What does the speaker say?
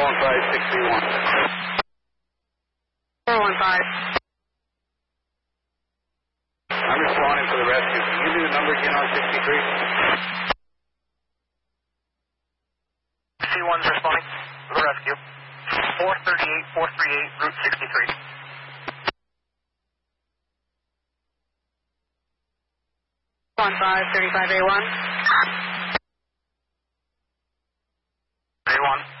415-631. 415. I'm responding for the rescue. Can you do the number again on 63? C1's responding for the rescue. 438 Route 63. 35A1. A1.